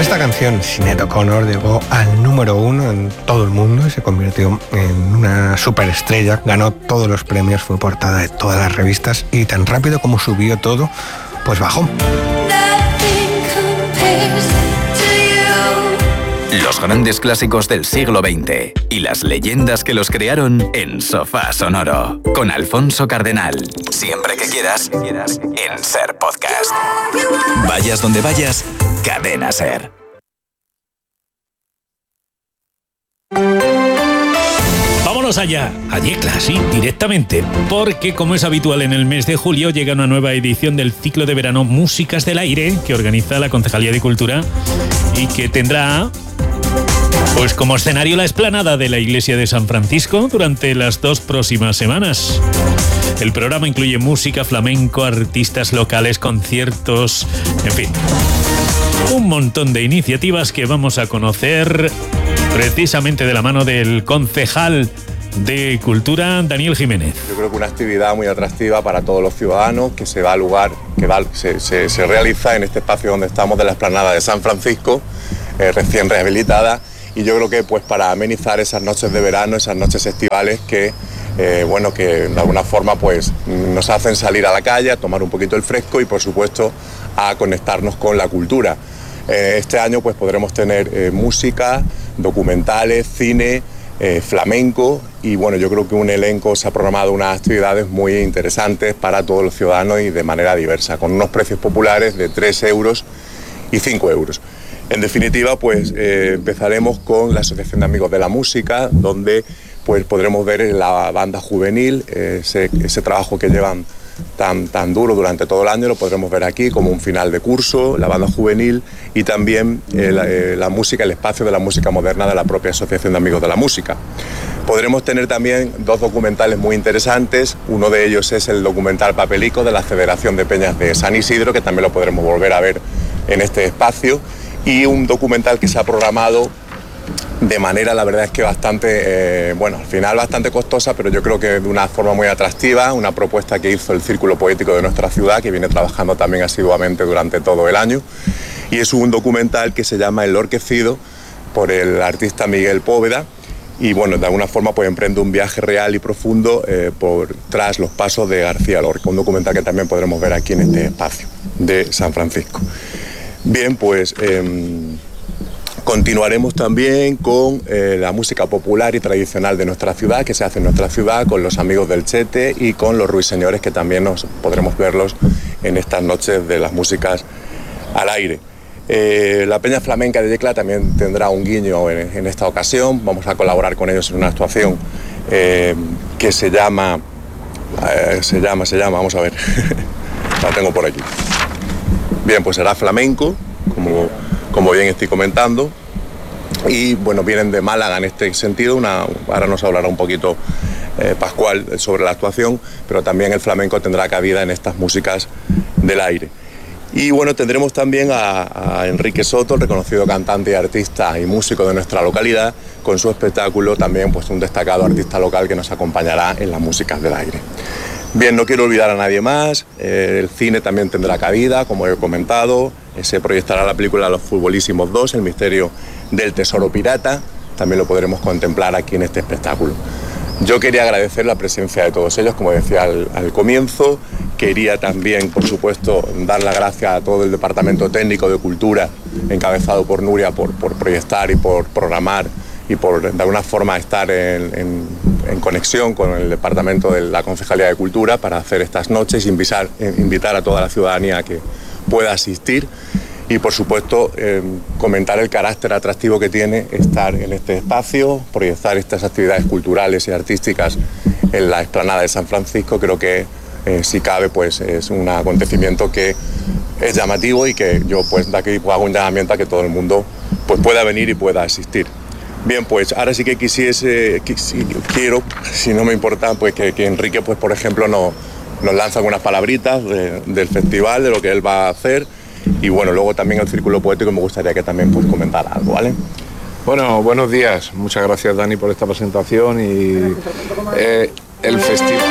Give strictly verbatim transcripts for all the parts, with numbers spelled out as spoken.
Esta canción, Sinéad O'Connor, llegó al número uno en todo el mundo y se convirtió en una superestrella. Ganó todos los premios, fue portada de todas las revistas y tan rápido como subió todo, pues bajó. Los grandes clásicos del siglo veinte y las leyendas que los crearon en Sofá Sonoro. Con Alfonso Cardenal. Siempre que quieras, en Ser Podcast. Vayas donde vayas, Cadena Ser. Vámonos allá, a Yecla, sí, directamente, porque como es habitual en el mes de julio llega una nueva edición del ciclo de verano Músicas del Aire que organiza la Concejalía de Cultura y que tendrá pues como escenario la explanada de la iglesia de San Francisco durante las dos próximas semanas. El programa incluye música, flamenco, artistas locales, conciertos, en fin, un montón de iniciativas que vamos a conocer precisamente de la mano del concejal de Cultura, Daniel Jiménez. Yo creo que una actividad muy atractiva para todos los ciudadanos que se va a lugar, que va, se, se, se realiza en este espacio donde estamos de la explanada de San Francisco, eh, recién rehabilitada. Y yo creo que pues para amenizar esas noches de verano, esas noches estivales que, eh, bueno, que de alguna forma pues nos hacen salir a la calle, a tomar un poquito el fresco y por supuesto a conectarnos con la cultura. Eh, este año pues podremos tener eh, música, documentales, cine, eh, flamenco y bueno, yo creo que un elenco se ha programado unas actividades muy interesantes para todos los ciudadanos y de manera diversa, con unos precios populares de tres euros y cinco euros. En definitiva, pues eh, empezaremos con la Asociación de Amigos de la Música, donde pues podremos ver la banda juvenil, eh, ese, ese trabajo que llevan tan, tan duro durante todo el año, lo podremos ver aquí como un final de curso, la banda juvenil y también eh, la, eh, la música, el espacio de la música moderna de la propia Asociación de Amigos de la Música. Podremos tener también dos documentales muy interesantes, uno de ellos es el documental Papelico de la Federación de Peñas de San Isidro, que también lo podremos volver a ver en este espacio, y un documental que se ha programado de manera, la verdad es que bastante, eh, bueno, al final bastante costosa, pero yo creo que de una forma muy atractiva, una propuesta que hizo el Círculo Poético de nuestra ciudad, que viene trabajando también asiduamente durante todo el año, y es un documental que se llama El Lorquecido, por el artista Miguel Póveda, y bueno, de alguna forma pues emprende un viaje real y profundo eh, por tras los pasos de García Lorca, un documental que también podremos ver aquí en este espacio de San Francisco. Bien, pues eh, continuaremos también con eh, la música popular y tradicional de nuestra ciudad, que se hace en nuestra ciudad, con los amigos del Chete y con los ruiseñores, que también nos podremos verlos en estas noches de las músicas al aire. Eh, la Peña Flamenca de Yecla también tendrá un guiño en, en esta ocasión. Vamos a colaborar con ellos en una actuación eh, que se llama, eh, se llama, se llama, vamos a ver, la tengo por aquí. Bien, pues será flamenco, como, como bien estoy comentando, y bueno, vienen de Málaga en este sentido, una, ahora nos hablará un poquito eh, Pascual sobre la actuación, pero también el flamenco tendrá cabida en estas músicas del aire. Y bueno, tendremos también a, a Enrique Soto, el reconocido cantante y artista y músico de nuestra localidad, con su espectáculo también pues un destacado artista local que nos acompañará en las músicas del aire. Bien, no quiero olvidar a nadie más, eh, el cine también tendrá cabida, como he comentado, eh, se proyectará la película Los Futbolísimos dos, El misterio del tesoro pirata, también lo podremos contemplar aquí en este espectáculo. Yo quería agradecer la presencia de todos ellos, como decía al, al comienzo, quería también, por supuesto, dar las gracias a todo el Departamento Técnico de Cultura, encabezado por Nuria, por, por proyectar y por programar y por de alguna forma estar en, en, en conexión con el Departamento de la Concejalía de Cultura para hacer estas noches e invitar, invitar a toda la ciudadanía a que pueda asistir y por supuesto eh, comentar el carácter atractivo que tiene estar en este espacio, proyectar estas actividades culturales y artísticas en la explanada de San Francisco. Creo que eh, si cabe pues es un acontecimiento que es llamativo y que yo pues de aquí hago un llamamiento a que todo el mundo pues pueda venir y pueda asistir. Bien, pues ahora sí que quisiese, quisi, quiero, si no me importa, pues que, que Enrique, pues por ejemplo, no, nos lanza algunas palabritas de, del festival, de lo que él va a hacer. Y bueno, luego también el Círculo Poético me gustaría que también pues comentara algo, ¿vale? Bueno, buenos días. Muchas gracias, Dani, por esta presentación y eh, el festival.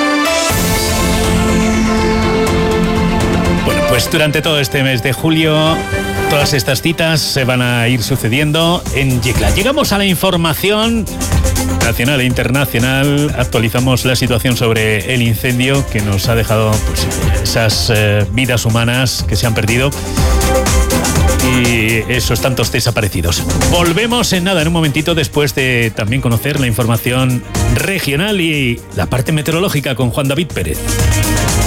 Bueno, pues durante todo este mes de julio Todas estas citas se van a ir sucediendo en Yecla. Llegamos a la información nacional e internacional. Actualizamos la situación sobre el incendio que nos ha dejado pues, esas eh, vidas humanas que se han perdido y esos tantos desaparecidos. Volvemos en nada, en un momentito, después de también conocer la información regional y la parte meteorológica con Juan David Pérez.